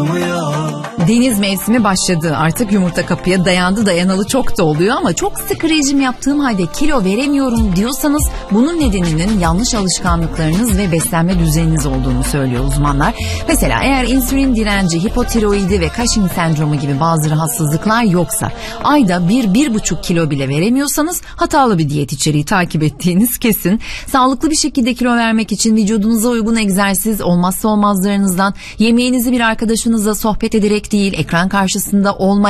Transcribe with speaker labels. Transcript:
Speaker 1: Deniz mevsimi başladı. Artık yumurta kapıya dayandı, dayanalı çok da oluyor ama çok sıkı rejim yaptığım halde kilo veremiyorum diyorsanız bunun nedeninin yanlış alışkanlıklarınız ve beslenme düzeniniz olduğunu söylüyor uzmanlar. Mesela eğer insülin direnci, hipotiroidi ve Cushing sendromu gibi bazı rahatsızlıklar yoksa, ayda 1-1,5 kilo bile veremiyorsanız hatalı bir diyet içeriği takip ettiğiniz kesin. Sağlıklı bir şekilde kilo vermek için vücudunuza uygun egzersiz olmazsa olmazlarınızdan, yemeğinizi bir arkadaşınızla sohbet ederek değil, ekran karşısında olmayan